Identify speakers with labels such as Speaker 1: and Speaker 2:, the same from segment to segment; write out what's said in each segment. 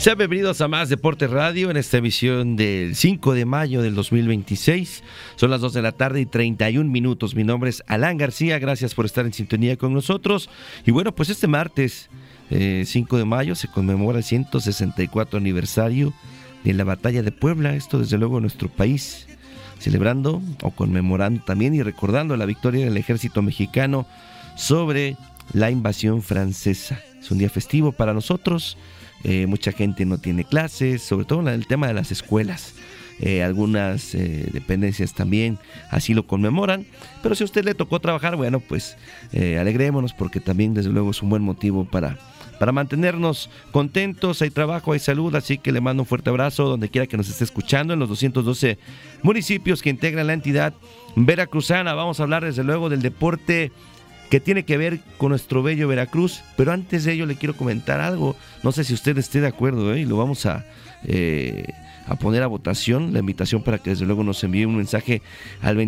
Speaker 1: Sean bienvenidos a Más Deporte Radio en esta emisión del 5 de mayo del 2026. Son las 2 de la tarde y 31 minutos. Mi nombre es Alan García, gracias por estar en sintonía con nosotros. Y bueno, pues este martes 5 de mayo se conmemora el 164 aniversario de la Batalla de Puebla. Esto desde luego en nuestro país, celebrando o conmemorando también y recordando la victoria del ejército mexicano sobre la invasión francesa. Es un día festivo para nosotros. Mucha gente no tiene clases, sobre todo en el tema de las escuelas. Algunas dependencias también así lo conmemoran, pero si a usted le tocó trabajar, bueno, pues alegrémonos, porque también desde luego es un buen motivo para mantenernos contentos. Hay trabajo, hay salud, así que le mando un fuerte abrazo donde quiera que nos esté escuchando en los 212 municipios que integran la entidad veracruzana. Vamos a hablar desde luego del deporte que tiene que ver con nuestro bello Veracruz, pero antes de ello le quiero comentar algo. No sé si usted esté de acuerdo, y lo vamos a poner a votación, la invitación para que desde luego nos envíe un mensaje al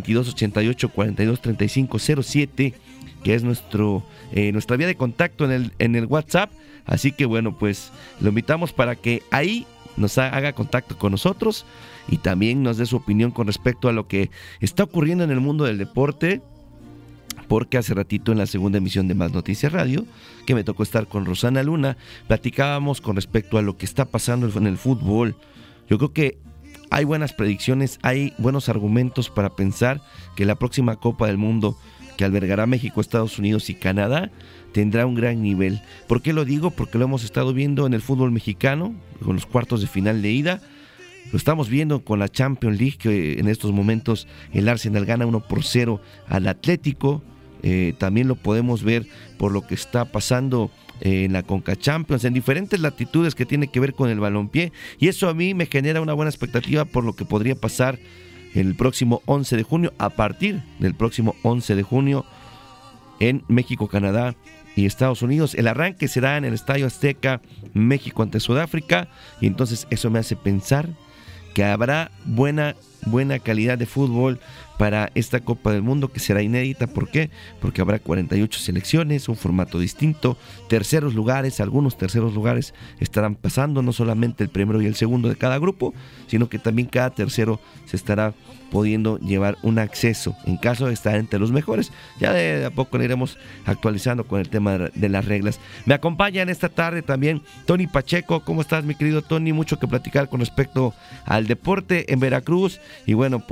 Speaker 1: 2288-423507, que es nuestra vía de contacto en el WhatsApp. Así que bueno, pues lo invitamos para que ahí nos haga contacto con nosotros y también nos dé su opinión con respecto a lo que está ocurriendo en el mundo del deporte. Porque hace ratito en la segunda emisión de Más Noticias Radio, que me tocó estar con Rosana Luna, platicábamos con respecto a lo que está pasando en el fútbol. Yo creo que hay buenas predicciones, hay buenos argumentos para pensar que la próxima Copa del Mundo, que albergará México, Estados Unidos y Canadá, tendrá un gran nivel. ¿Por qué lo digo? Porque lo hemos estado viendo en el fútbol mexicano, con los cuartos de final de ida. Lo estamos viendo con la Champions League, que en estos momentos el Arsenal gana 1-0 al Atlético. También lo podemos ver por lo que está pasando en la Conca Champions, en diferentes latitudes que tiene que ver con el balompié, y eso a mí me genera una buena expectativa por lo que podría pasar el próximo 11 de junio, a partir del próximo 11 de junio en México, Canadá y Estados Unidos. El arranque será en el Estadio Azteca, México ante Sudáfrica, y entonces eso me hace pensar que habrá buena calidad de fútbol para esta Copa del Mundo, que será inédita. ¿Por qué? Porque habrá 48 selecciones, un formato distinto, terceros lugares, algunos terceros lugares estarán pasando, no solamente el primero y el segundo de cada grupo, sino que también cada tercero se estará pudiendo llevar un acceso en caso de estar entre los mejores. Ya de a poco le iremos actualizando con el tema de las reglas. Me acompaña en esta tarde también Tony Pacheco. ¿Cómo estás, mi querido Tony? Mucho que platicar con respecto al deporte en Veracruz, y bueno, pues